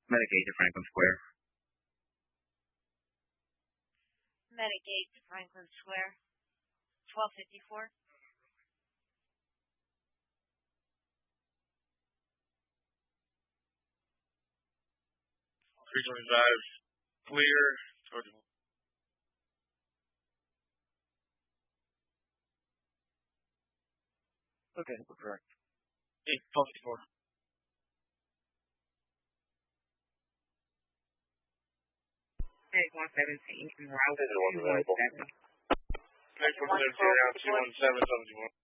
Medicaid to Franklin Square. Medicaid to Franklin Square. 1254. 325 clear. Okay, correct. 854. Egg 117 and route 217. Next one, 217, 71.